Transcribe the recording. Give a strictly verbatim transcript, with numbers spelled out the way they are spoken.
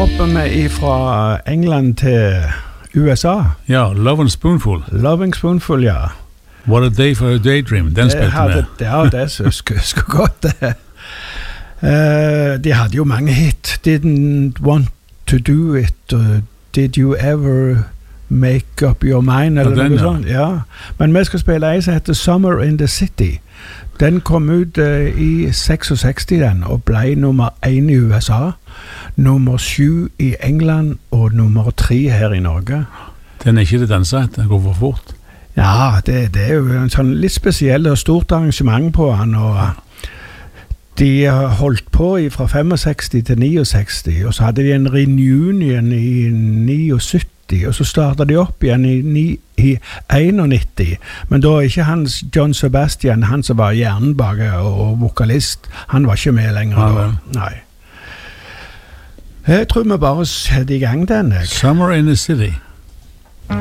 hopper vi fra England til U S A. Ja, Love and Spoonful. Loving Spoonful, ja. What a Day for a Daydream, den spilte med. Ja, det skulle godt det. Uh, de hadde jo mange hit. Didn't want to do it. Uh, did you ever make up your mind? Eller ja, den, noe ja. sånt. Ja. Men vi skal spille en som heter Summer in the City. Den kom ut uh, i seksogseksti den, og ble nummer én i U S A, nummer sju i England, og nummer tre her i Norge. Den er ikke det danset, den går for fort. Ja, det, det er jo en sånn litt spesiell og stort arrangement på han, og ja. De har holdt på fra sekstifem til sekstini, og så hadde de en reunion i syttini, og så startet de opp igjen i, i nittien, men da er ikke hans John Sebastian, han som var hjernen bak og vokalist, han var ikke med lenger da. Nei. Jeg tror vi bare setter i gang den. Jeg. Summer in the City.